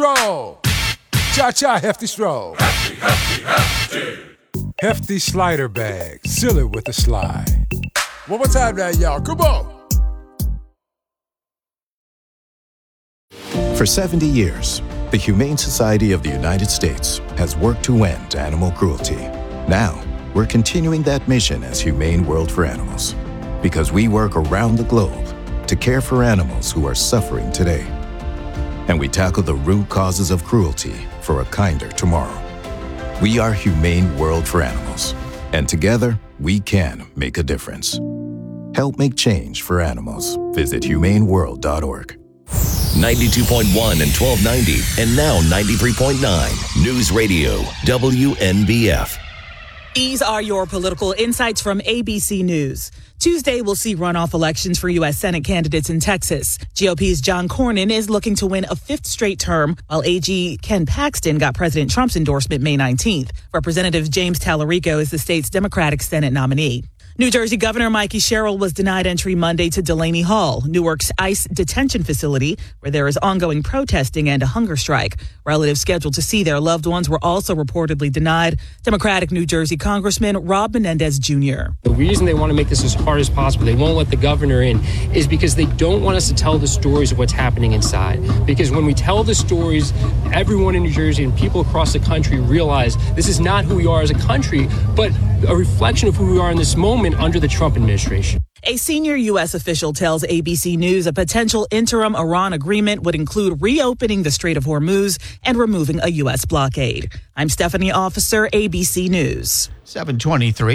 Stroll. Cha-cha hefty stroll. Hefty, hefty, hefty. Hefty slider bag. Seal it with a slide. One more time now, y'all. Come on. For 70 years, the Humane Society of the United States has worked to end animal cruelty. Now, we're continuing that mission as Humane World for Animals, because we work around the globe to care for animals who are suffering today. And we tackle the root causes of cruelty for a kinder tomorrow. We are Humane World for Animals, and together, we can make a difference. Help make change for animals. Visit humaneworld.org. 92.1 and 1290, and now 93.9 News Radio, WNBF. These are your political insights from ABC News. Tuesday will see runoff elections for U.S. Senate candidates in Texas. GOP's John Cornyn is looking to win a fifth straight term, while AG Ken Paxton got President Trump's endorsement May 19th. Representative James Tallarico is the state's Democratic Senate nominee. New Jersey Governor Mikey Sherrill was denied entry Monday to Delaney Hall, Newark's ICE detention facility, where there is ongoing protesting and a hunger strike. Relatives scheduled to see their loved ones were also reportedly denied. Democratic New Jersey Congressman Rob Menendez Jr. The reason they want to make this as hard as possible, they won't let the governor in, is because they don't want us to tell the stories of what's happening inside. Because when we tell the stories, everyone in New Jersey and people across the country realize this is not who we are as a country, but a reflection of who we are in this moment under the Trump administration. A senior U.S. official tells ABC News a potential interim Iran agreement would include reopening the Strait of Hormuz and removing a U.S. blockade. I'm Stephanie Officer, ABC News. 7:23.